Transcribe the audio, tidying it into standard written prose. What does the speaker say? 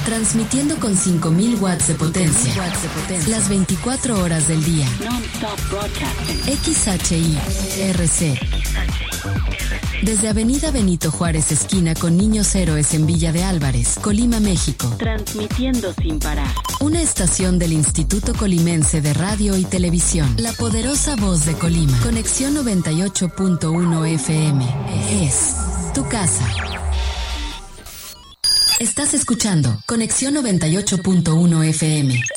transmitiendo con 5.000 watts de potencia, las 24 horas del día. XHI-RC. Desde Avenida Benito Juárez, esquina con Niños Héroes en Villa de Álvarez, Colima, México. Transmitiendo sin parar. Una estación del Instituto Colimense de Radio y Televisión. La poderosa voz de Colima. Conexión 98.1 FM. Es tu casa. Estás escuchando Conexión 98.1 FM.